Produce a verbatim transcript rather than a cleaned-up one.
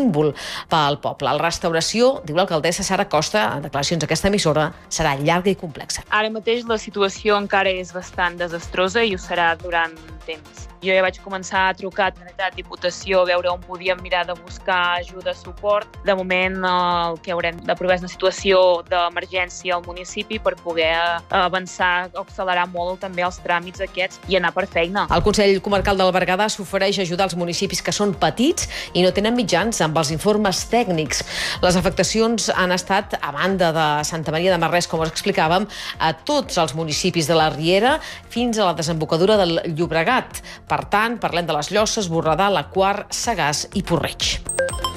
símbol pel poble. La restauració, diu l'alcaldessa Sara Costa, en declaracions a aquesta emissora, serà llarga i complexa. Ara mateix la situació encara és bastant desastrosa i ho serà durant temps. Jo ja vaig començar a trucar a Generalitat, Diputació, a veure on podíem mirar de buscar ajuda, suport. De moment el que haurem d'aprovar és una situació d'emergència al municipi per poder avançar o accelerar molt també els tràmits aquests i anar per feina. El Consell Comarcal del Berguedà s'ofereix ajudar els municipis que són petits i no tenen mitjans amb els informes tècnics. Les afectacions han estat, a banda de Santa Maria de Marrès, com us explicàvem, a tots els municipis de la Riera fins a la desembocadura del Llobregat. Per tant, parlem de les Llosses, Borredà, la Quar, Sagàs i Porreig.